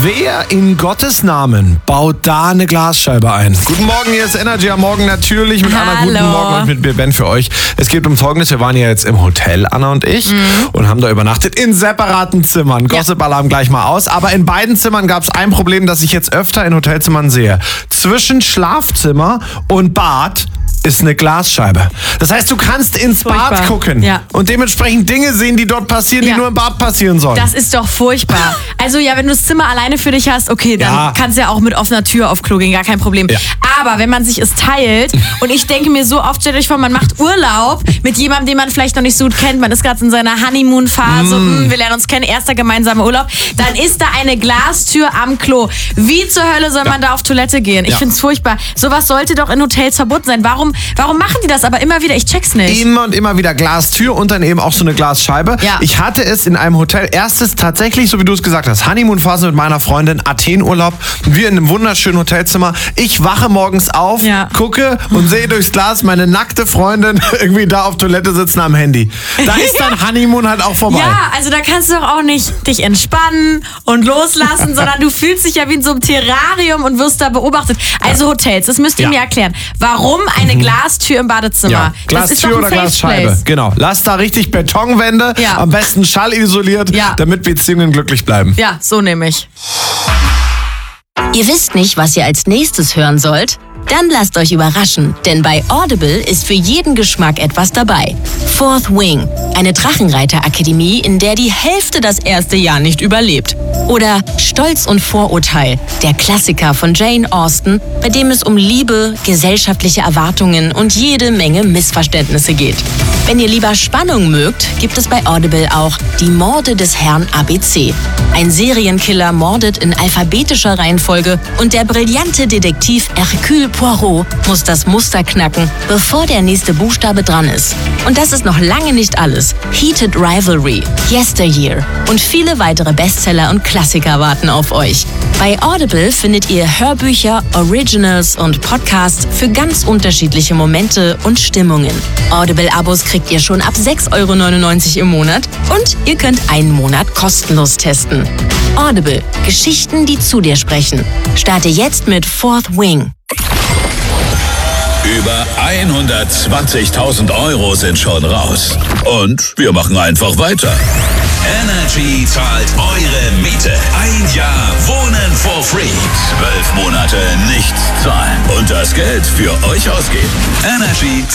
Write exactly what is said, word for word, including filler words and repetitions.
Wer in Gottes Namen baut da eine Glasscheibe ein? Guten Morgen, hier ist Energy am Morgen natürlich mit Anna. Hallo. Guten Morgen und mit mir Ben für euch. Es geht um Folgendes, wir waren ja jetzt im Hotel, Anna und ich, mhm. und haben da übernachtet in separaten Zimmern. Ja. Gossip-Alarm gleich mal aus. Aber in beiden Zimmern gab es ein Problem, das ich jetzt öfter in Hotelzimmern sehe. Zwischen Schlafzimmer und Bad ist eine Glasscheibe. Das heißt, du kannst ins furchtbar. Bad gucken Ja. und dementsprechend Dinge sehen, die dort passieren, Ja. die nur im Bad passieren sollen. Das ist doch furchtbar. Also ja, wenn du das Zimmer alleine für dich hast, okay, dann Ja. kannst du ja auch mit offener Tür auf Klo gehen, gar kein Problem. Ja. Aber wenn man sich es teilt und ich denke mir so oft, stellt euch vor, man macht Urlaub mit jemandem, den man vielleicht noch nicht so gut kennt, man ist gerade in seiner Honeymoon-Phase, mm. wir lernen uns kennen, erster gemeinsamer Urlaub, dann ist da eine Glastür am Klo. Wie zur Hölle soll Ja. man da auf Toilette gehen? Ich Ja. find's furchtbar. Sowas sollte doch in Hotels verboten sein. Warum, warum machen die das aber immer wieder? Ich check's nicht. Immer und immer wieder Glastür und dann eben auch so eine Glasscheibe. Ja. Ich hatte es in einem Hotel, erstes tatsächlich, so wie du es gesagt hast, Honeymoon-Phase mit meiner Freundin, Athen-Urlaub. Wir in einem wunderschönen Hotelzimmer. Ich wache morgens auf, Ja. gucke und sehe durchs Glas meine nackte Freundin irgendwie da auf Toilette sitzen am Handy. Da ist dann Honeymoon halt auch vorbei. Ja, also da kannst du doch auch nicht dich entspannen und loslassen, sondern du fühlst dich ja wie in so einem Terrarium und wirst da beobachtet. Also Hotels, das müsst ihr Ja. mir erklären. Warum eine Glastür im Badezimmer? Ja, Das ist doch Glastür ein oder Safe Glasscheibe. Place. Genau. Lass da richtig Betonwände, Ja. am besten schallisoliert, Ja. damit Beziehungen glücklich bleiben. Ja, so nämlich. Ihr wisst nicht, was ihr als nächstes hören sollt? Dann lasst euch überraschen, denn bei Audible ist für jeden Geschmack etwas dabei. Fourth Wing, eine Drachenreiterakademie, in der die Hälfte das erste Jahr nicht überlebt. Oder Stolz und Vorurteil, der Klassiker von Jane Austen, bei dem es um Liebe, gesellschaftliche Erwartungen und jede Menge Missverständnisse geht. Wenn ihr lieber Spannung mögt, gibt es bei Audible auch Die Morde des Herrn A B C. Ein Serienkiller mordet in alphabetischer Reihenfolge und der brillante Detektiv Hercule Poirot muss das Muster knacken, bevor der nächste Buchstabe dran ist. Und das ist noch lange nicht alles. Heated Rivalry, Yesteryear und viele weitere Bestseller und Klassiker warten auf euch. Bei Audible findet ihr Hörbücher, Originals und Podcasts für ganz unterschiedliche Momente und Stimmungen. Audible-Abos kriegt ihr schon ab sechs Euro neunundneunzig im Monat und ihr könnt einen Monat kostenlos testen. Audible, Geschichten, die zu dir sprechen. Starte jetzt mit Fourth Wing. Über hundertzwanzigtausend Euro sind schon raus. Und wir machen einfach weiter. Energy zahlt eure Miete. Ein Jahr Wohnen for free. Zwölf Monate nichts zahlen. Und das Geld für euch ausgeben. Energy